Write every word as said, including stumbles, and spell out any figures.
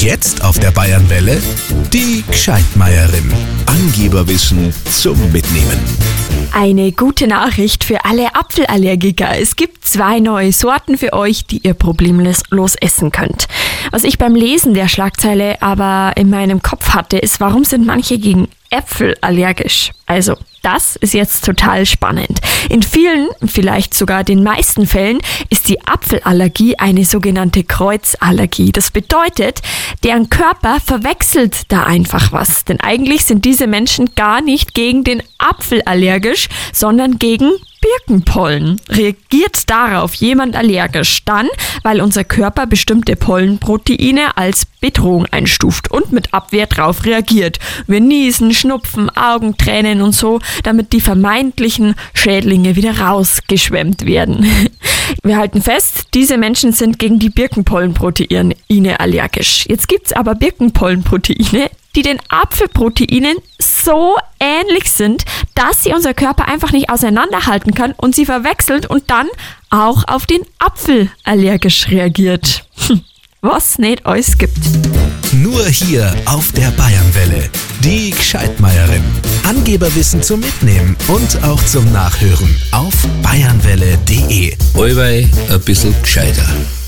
jetzt auf der Bayernwelle die Gscheidmeierin. Angeberwissen zum Mitnehmen. Eine gute Nachricht für alle Apfelallergiker. Es gibt zwei neue Sorten für euch, die ihr problemlos essen könnt. Was ich beim Lesen der Schlagzeile aber in meinem Kopf hatte, ist, warum sind manche gegen Äpfel allergisch? Also, das ist jetzt total spannend. In vielen, vielleicht sogar den meisten Fällen, ist die Apfelallergie eine sogenannte Kreuzallergie. Das bedeutet, deren Körper verwechselt da einfach was. Denn eigentlich sind diese Menschen gar nicht gegen den Apfel allergisch, sondern gegen Birkenpollen. Reagiert darauf jemand allergisch, dann, weil unser Körper bestimmte Pollenproteine als Bedrohung einstuft und mit Abwehr drauf reagiert. Wir niesen, schnupfen, Augentränen und so, damit die vermeintlichen Schädlinge wieder rausgeschwemmt werden. Wir halten fest, diese Menschen sind gegen die Birkenpollenproteine allergisch. Jetzt gibt's aber Birkenpollenproteine, die den Apfelproteinen so ähnlich sind, dass sie unser Körper einfach nicht auseinanderhalten kann und sie verwechselt und dann auch auf den Apfel allergisch reagiert. Was nicht alles gibt. Nur hier auf der Bayernwelle. Die Gscheidmeierin. Angeberwissen zum Mitnehmen und auch zum Nachhören auf bayernwelle punkt de. Allweil ein bisschen gescheiter.